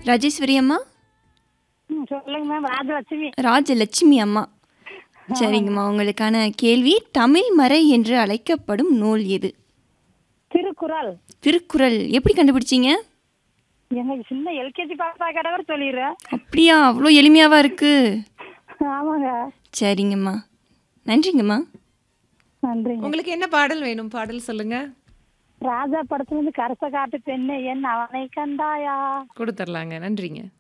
ராஜேஸ்வரி அம்மா? சொல்லுங்க மேம். ராஜலட்சுமி. ராஜலட்சுமி அம்மா. சரிங்கம்மா, உங்களுக்கான கேள்வி, தமிழ் மறை என்று அழைக்கப்படும் நூல் எது? திருக்குறள். திருக்குறள். எப்படி கண்டுபிடிச்சீங்க? எனக்கு சின்ன எல்கேஜி பாப்பா கடவர் சொல்லிடுறேன். அப்படியா? அவ்வளோ எளிமையாவா இருக்கு? ஆமாங்க. சரிங்கம்மா, நன்றிங்கம்மா. நன்றிங்க. உங்களுக்கு என்ன பாடல் வேணும்? பாடல் சொல்லுங்க. ராஜா படத்துல இருந்து கரச காட்டு பெண்ணு என் அவனை கண்டாயா கொடுத்துடலாங்க. நன்றிங்க.